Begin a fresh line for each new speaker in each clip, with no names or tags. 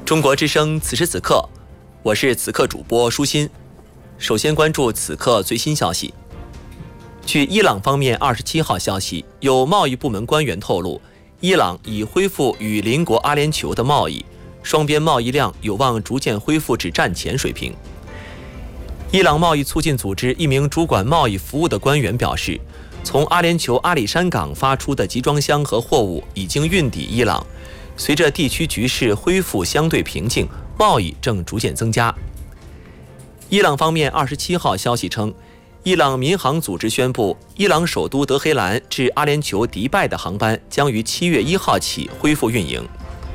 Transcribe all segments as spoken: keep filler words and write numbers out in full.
中国之声此时此刻，我是此刻主播舒心。首先关注此刻最新消息。据伊朗方面二十七号消息，有贸易部门官员透露，伊朗已恢复与邻国阿联酋的贸易，双边贸易量有望逐渐恢复至战前水平。伊朗贸易促进组织一名主管贸易服务的官员表示，从阿联酋阿里山港发出的集装箱和货物已经运抵伊朗，随着地区局势恢复相对平静，贸易正逐渐增加。伊朗方面二十七号消息称，伊朗民航组织宣布，伊朗首都德黑兰至阿联酋迪拜的航班将于七月一号起恢复运营。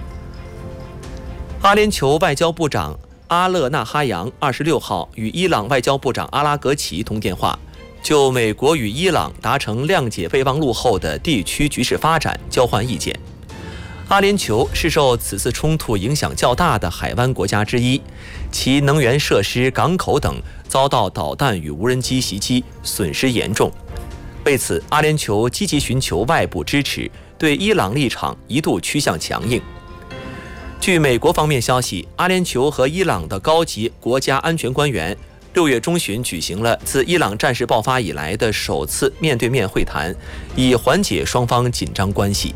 阿联酋外交部长阿勒纳哈扬二十六号与伊朗外交部长阿拉格齐通电话，就美国与伊朗达成谅解备忘录后的地区局势发展交换意见。阿联酋是受此次冲突影响较大的海湾国家之一，其能源设施、港口等遭到导弹与无人机袭击，损失严重。为此，阿联酋积极寻求外部支持，对伊朗立场一度趋向强硬。据美国方面消息，阿联酋和伊朗的高级国家安全官员六月中旬举行了自伊朗战事爆发以来的首次面对面会谈，以缓解双方紧张关系。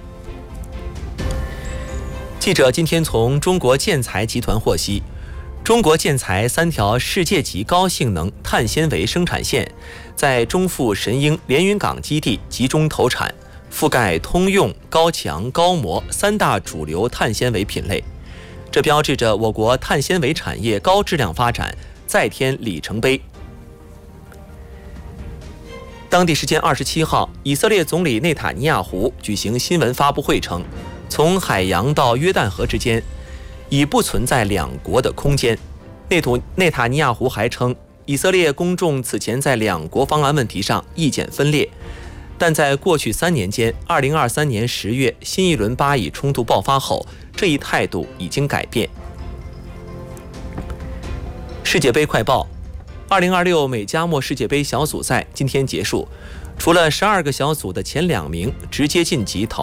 记者今天从中国建材集团获悉，中国建材三条世界级高性能碳纤维生产线在中富神鹰连云港基地集中投产，覆盖通用、高强、高模三大主流碳纤维品类，这标志着我国碳纤维产业高质量发展再添里程碑。当地时间二十七号，以色列总理内塔尼亚胡举行新闻发布会称，从海洋到约旦河之间已不存在两国的空间。内图内塔尼亚胡还称，以色列公众此前在两国方案问题上意见分裂，但在过去三年间，二零二三年十月新一轮巴以冲突爆发后，这一态度已经改变。世界杯快报：二零二六美加墨世界杯小组赛今天结束，除了十二个小组的前两名直接晋级淘